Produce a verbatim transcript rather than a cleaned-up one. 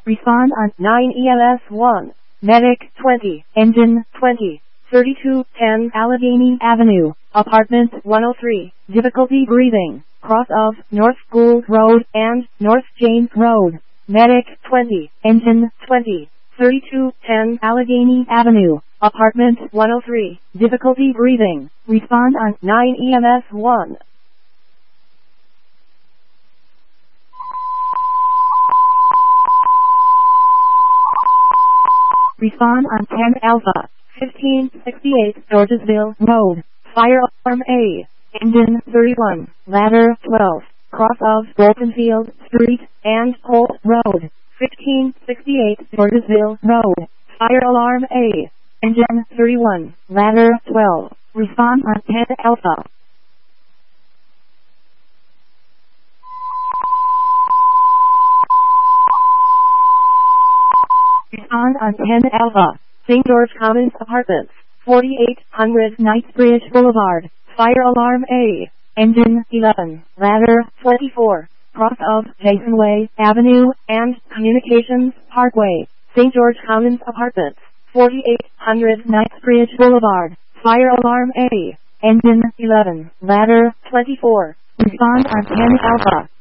Respond on nine E M S one. Medic twenty. Engine twenty. thirty-two ten Allegheny Avenue, Apartment one oh three. Difficulty breathing. Cross of North Gould Road and North James Road. Medic twenty. Engine twenty. thirty-two ten Allegheny Avenue, Apartment one oh three. Difficulty breathing. Respond on nine E M S one. Respond on ten Alpha. fifteen sixty-eight Georgesville Road. Fire alarm A. Engine thirty-one. Ladder twelve. Cross of Boltonfield Street and Holt Road. fifteen sixty-eight Georgesville Road. Fire alarm A. Engine thirty-one. Ladder twelve. Respond on ten Alpha. Respond on ten Alpha. Saint George Commons Apartments, forty-eight hundred Knightsbridge Boulevard. Fire alarm A. Engine eleven. Ladder twenty-four. Cross of Jasonway Avenue and Communications Parkway. Saint George Commons Apartments, forty-eight hundred Knightsbridge Boulevard. Fire alarm A. Engine eleven. Ladder twenty-four. Respond on ten Alpha.